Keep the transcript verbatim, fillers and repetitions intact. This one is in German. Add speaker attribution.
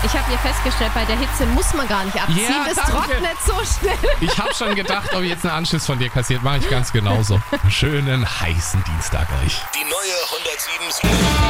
Speaker 1: Ich habe hier festgestellt, bei der Hitze muss man gar nicht abziehen.
Speaker 2: Ja,
Speaker 1: es
Speaker 2: danke.
Speaker 1: trocknet so schnell.
Speaker 2: Ich habe schon gedacht, ob jetzt einen Anschluss von dir kassiert. Mache ich ganz genauso. Schönen heißen Dienstag euch.
Speaker 3: Die neue hundertsieben Komma sieben